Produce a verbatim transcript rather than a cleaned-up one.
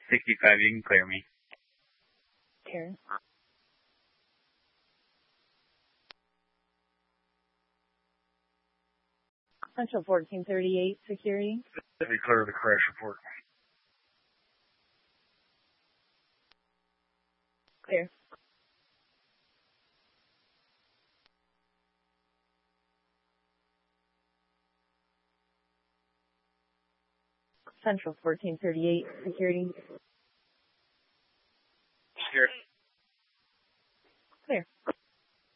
sixty-five, you can clear me. Clear. Central fourteen thirty-eight, security. Let me clear the crash report. Clear. Central fourteen thirty-eight, security.